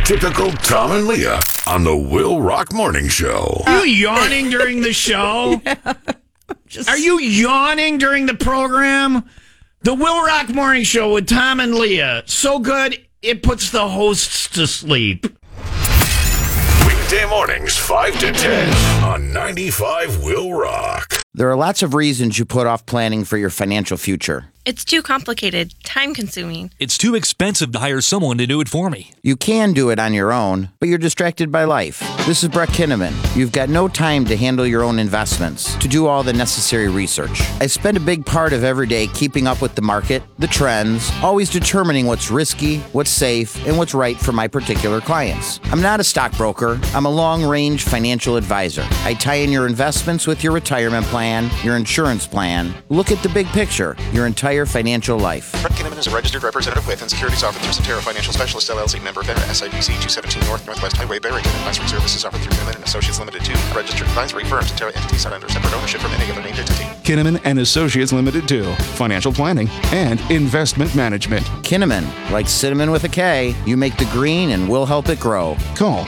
Typical Tom and Leah on the Will Rock Morning Show. Are you yawning during the show? Are you yawning during the program? The Will Rock Morning Show with Tom and Leah. So good, it puts the hosts to sleep. Weekday mornings, 5 to 10 on 95 Will Rock. There are lots of reasons you put off planning for your financial future. It's too complicated, time-consuming. It's too expensive to hire someone to do it for me. You can do it on your own, but you're distracted by life. This is Brett Kinnaman. You've got no time to handle your own investments, to do all the necessary research. I spend a big part of every day keeping up with the market, the trends, always determining what's risky, what's safe, and what's right for my particular clients. I'm not a stockbroker. I'm a long-range financial advisor. I tie in your investments with your retirement plan, your insurance plan. Look at the big picture, your entire financial life. Brett Kinnaman is a registered representative with and securities offered through Cetera Financial Specialist LLC, member FINRA, SIPC 217 North Northwest Highway, Barrington. Advisory services offered through Kinnaman and Associates Limited 2, a registered advisory firm. Cetera entities not under separate ownership from any other named entity. Kinnaman and Associates Limited 2, financial planning and investment management. Kinnaman, like cinnamon with a K, you make the green and we'll help it grow. Call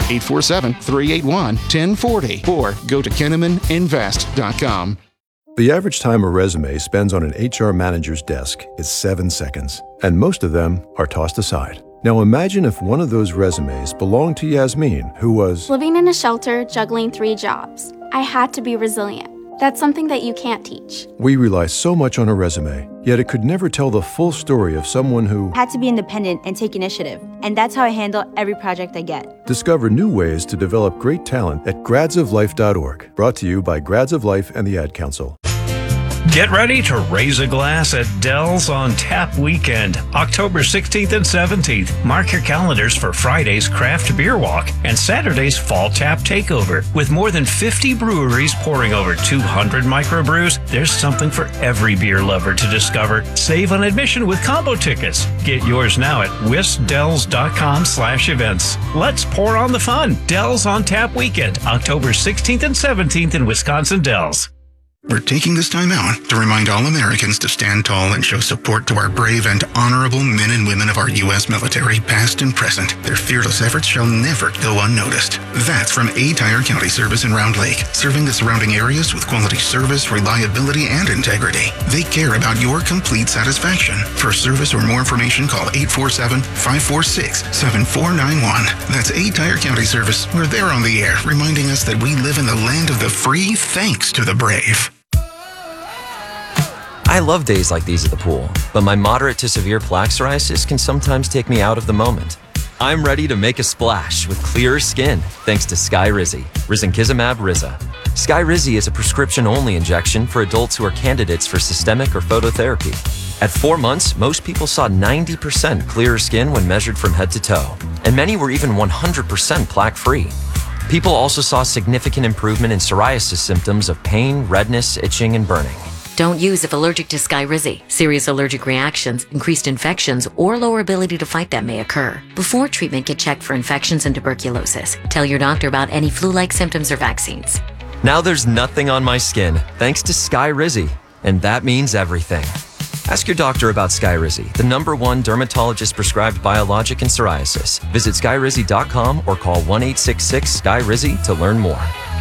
847-381-1040 or go to KinnamanInvest.com. The average time a resume spends on an HR manager's desk is 7 seconds, and most of them are tossed aside. Now imagine if one of those resumes belonged to Yasmin, who was living in a shelter, juggling 3 jobs. I had to be resilient. That's something that you can't teach. We rely so much on a resume, yet it could never tell the full story of someone who had to be independent and take initiative. And that's how I handle every project I get. Discover new ways to develop great talent at gradsoflife.org. Brought to you by Grads of Life and the Ad Council. Get ready to raise a glass at Dell's on Tap Weekend, October 16th and 17th. Mark your calendars for Friday's Craft Beer Walk and Saturday's Fall Tap Takeover. With more than 50 breweries pouring over 200 microbrews, there's something for every beer lover to discover. Save on admission with combo tickets. Get yours now at wisdells.com/events. Let's pour on the fun. Dell's on Tap Weekend, October 16th and 17th in Wisconsin Dells. We're taking this time out to remind all Americans to stand tall and show support to our brave and honorable men and women of our U.S. military, past and present. Their fearless efforts shall never go unnoticed. That's from A Tire County Service in Round Lake, serving the surrounding areas with quality service, reliability, and integrity. They care about your complete satisfaction. For service or more information, call 847-546-7491. That's A Tire County Service, where they're on the air, reminding us that we live in the land of the free thanks to the brave. I love days like these at the pool, but my moderate to severe plaque psoriasis can sometimes take me out of the moment. I'm ready to make a splash with clearer skin thanks to Skyrizi, risankizumab Riza. Skyrizi is a prescription-only injection for adults who are candidates for systemic or phototherapy. At 4 months, most people saw 90% clearer skin when measured from head to toe, and many were even 100% plaque-free. People also saw significant improvement in psoriasis symptoms of pain, redness, itching, and burning. Don't use if allergic to Skyrizi. Serious allergic reactions, increased infections, or lower ability to fight them may occur. Before treatment, get checked for infections and tuberculosis. Tell your doctor about any flu-like symptoms or vaccines. Now there's nothing on my skin thanks to Skyrizi, and that means everything. Ask your doctor about Skyrizi, the #1 dermatologist-prescribed biologic in psoriasis. Visit skyrizi.com or call 1-866-SKYRIZI to learn more.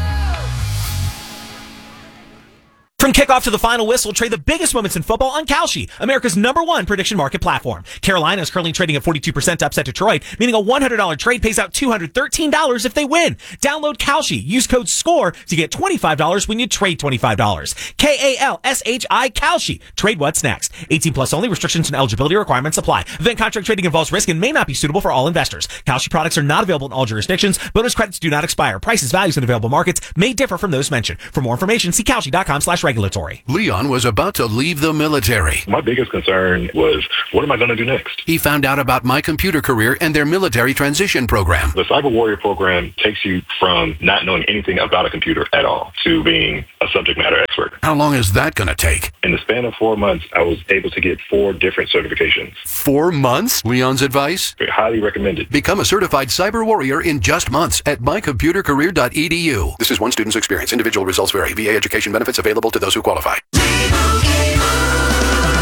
From kickoff to the final whistle, trade the biggest moments in football on Kalshi, America's #1 prediction market platform. Carolina is currently trading at 42% to upset Detroit, meaning a $100 trade pays out $213 if they win. Download Kalshi. Use code SCORE to get $25 when you trade $25. KALSHI Kalshi. Trade what's next. 18 plus only. Restrictions and eligibility requirements apply. Event contract trading involves risk and may not be suitable for all investors. Kalshi products are not available in all jurisdictions. Bonus credits do not expire. Prices, values, and available markets may differ from those mentioned. For more information, see Kalshi.com/regulatory. Leon was about to leave the military. My biggest concern was, what am I going to do next? He found out about My Computer Career and their military transition program. The Cyber Warrior program takes you from not knowing anything about a computer at all to being a subject matter expert. How long is that going to take? In the span of 4 months, I was able to get 4 different certifications. 4 months? Leon's advice? Highly recommended. Become a certified cyber warrior in just months at mycomputercareer.edu. This is one student's experience. Individual results vary. VA education benefits available to those who qualify.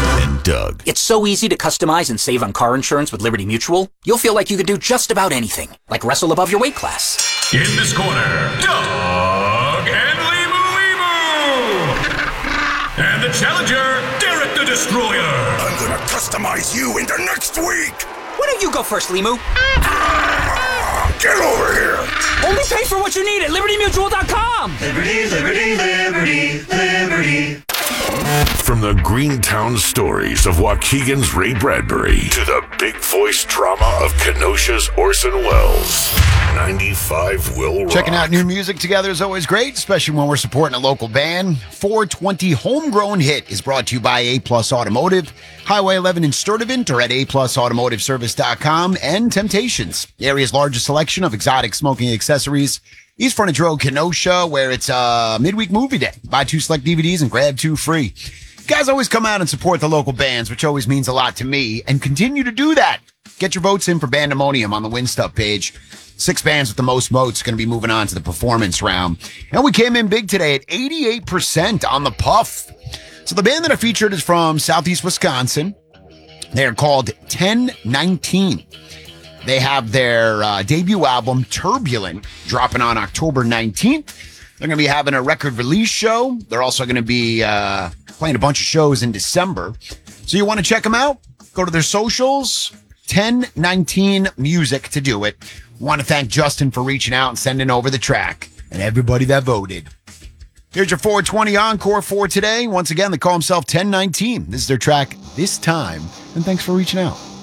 Doug. It's so easy to customize and save on car insurance with Liberty Mutual. You'll feel like you could do just about anything, like wrestle above your weight class. In this corner, Doug and Limu. And the challenger, Derek the Destroyer. I'm gonna customize you into next week. Why don't you go first, Limu? Get over here. Only pay for what you need at LibertyMutual.com. Liberty, liberty, liberty, liberty. From the Greentown stories of Waukegan's Ray Bradbury to the big voice drama of Kenosha's Orson Welles, 95 will rock. Checking out new music together is always great, especially when we're supporting a local band. 420 Homegrown Hit is brought to you by A Plus Automotive, Highway 11 in Sturtevant, or at aplusautomotiveservice.com, and Temptations, the area's largest selection of exotic smoking accessories. East Frontage Road, Kenosha, where it's midweek movie day. Buy 2 select DVDs and grab 2 free. Guys always come out and support the local bands, which always means a lot to me, and continue to do that. Get your votes in for Bandemonium on the Win Stuff page. 6 bands with the most votes going to be moving on to the performance round. And we came in big today at 88% on the Puff. So the band that I featured is from Southeast Wisconsin. They're called 1019. They have their debut album, Turbulent, dropping on October 19th. They're going to be having a record release show. They're also going to be playing a bunch of shows in December. So you want to check them out? Go to their socials, 1019 Music to do it. Want to thank Justin for reaching out and sending over the track, and everybody that voted. Here's your 420 Encore for today. Once again, they call themselves 1019. This is their track, This Time, and thanks for reaching out.